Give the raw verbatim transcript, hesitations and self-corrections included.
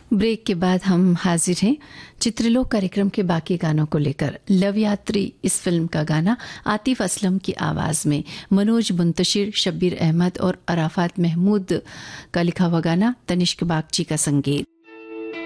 Break के बाद हम हाजिर हैं चित्रलोक कार्यक्रम के बाकी गानों को लेकर। लव यात्री इस फिल्म का गाना आतिफ असलम की आवाज में, मनोज मुंतशिर, शब्बीर अहमद और अराफात महमूद का लिखा हुआ गाना, तनिष्क बागची का संगीत।